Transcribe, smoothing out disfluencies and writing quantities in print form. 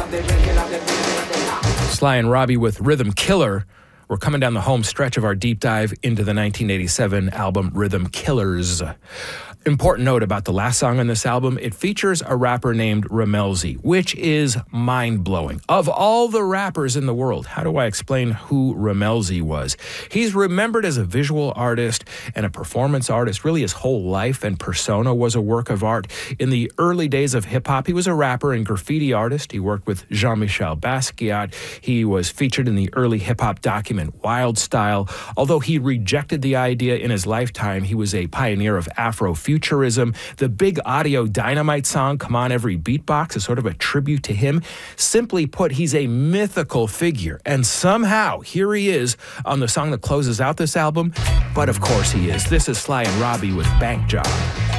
Sly and Robbie with Rhythm Killer. We're coming down the home stretch of our deep dive into the 1987 album Rhythm Killers. Important note about the last song on this album, it features a rapper named Rammellzee, which is mind-blowing. Of all the rappers in the world, how do I explain who Rammellzee was? He's remembered as a visual artist and a performance artist. Really, his whole life and persona was a work of art. In the early days of hip-hop, he was a rapper and graffiti artist. He worked with Jean-Michel Basquiat. He was featured in the early hip-hop document Wild Style. Although he rejected the idea in his lifetime, he was a pioneer of Afrofuturism. The Big Audio Dynamite song, Come On Every Beatbox, is sort of a tribute to him. Simply put, he's a mythical figure. And somehow, here he is on the song that closes out this album. But of course he is. This is Sly and Robbie with Bank Job.